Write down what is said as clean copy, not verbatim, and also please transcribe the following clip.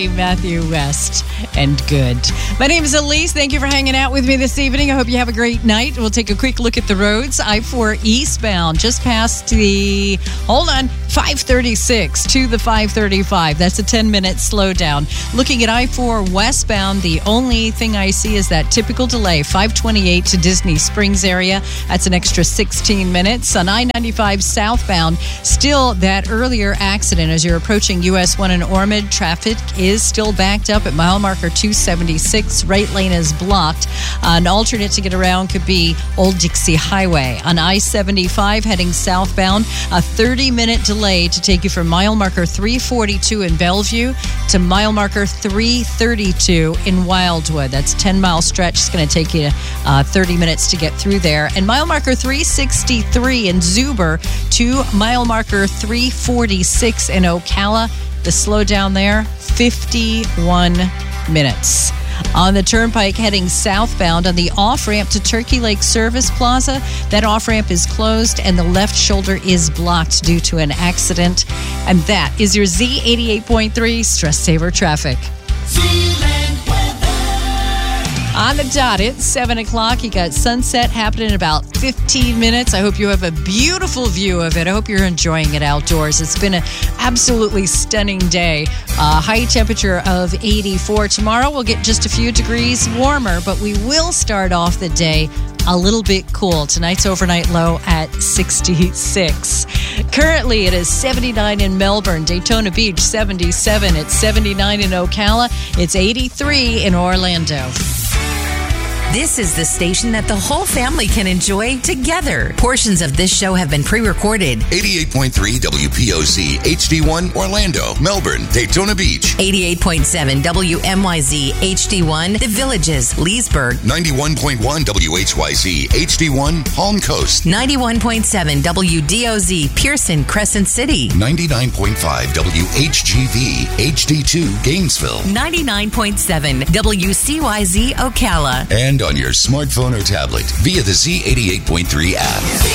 Matthew West and Good. My name is Elise. Thank you for hanging out with me this evening. I hope you have a great night. We'll take a quick look at the roads. I-4 eastbound just past the 536 to the 535. That's a 10-minute slowdown. Looking at I-4 westbound, the only thing I see is that typical delay, 528 to Disney Springs area. That's an extra 16 minutes. On I-95 southbound, still that earlier accident as you're approaching US 1 in Ormond. Traffic is still backed up at mile marker 276. Right lane is blocked. An alternate to get around could be Old Dixie Highway. On I-75 heading southbound, a 30-minute delay to take you from mile marker 342 in Bellevue to mile marker 332 in Wildwood. That's a 10-mile stretch. It's going to take you 30 minutes to get through there. And mile marker 363 in Zuber to mile marker 346 in Ocala. The slowdown there, 51 minutes. On the turnpike heading southbound on the off-ramp to Turkey Lake Service Plaza, that off-ramp is closed and the left shoulder is blocked due to an accident. And that is your Z88.3 Stress Saver Traffic. On the dot, it's 7 o'clock. You got sunset happening in about 15 minutes. I hope you have a beautiful view of it. I hope you're enjoying it outdoors. It's been an absolutely stunning day. High temperature of 84. Tomorrow we'll get just a few degrees warmer, but we will start off the day a little bit cool. Tonight's overnight low at 66. Currently, it is 79 in Melbourne, Daytona Beach, 77. It's 79 in Ocala. It's 83 in Orlando. This is the station that the whole family can enjoy together. Portions of this show have been pre-recorded. 88.3 WPOC, HD1, Orlando, Melbourne, Daytona Beach. 88.7 WMYZ, HD1, The Villages, Leesburg. 91.1 WHYZ, HD1, Palm Coast. 91.7 WDOZ, Pearson, Crescent City. 99.5 WHGV, HD2, Gainesville. 99.7 WCYZ, Ocala. And on your smartphone or tablet via the Z88.3 app.